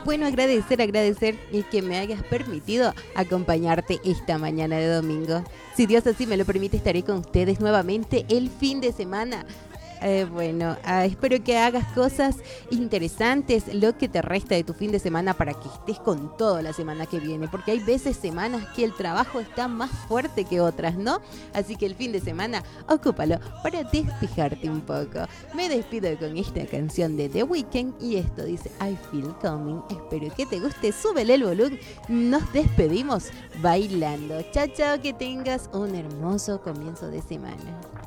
Bueno, agradecer y que me hayas permitido acompañarte esta mañana de domingo. Si Dios así me lo permite, estaré con ustedes nuevamente el fin de semana. Espero que hagas cosas interesantes lo que te resta de tu fin de semana para que estés con toda la semana que viene, porque hay veces semanas que el trabajo está más fuerte que otras, ¿no? Así que el fin de semana, ocúpalo para despejarte un poco. Me despido con esta canción de The Weeknd y esto dice I Feel Coming. Espero que te guste, súbele el volumen. Nos despedimos bailando. Chao, chao, que tengas un hermoso comienzo de semana.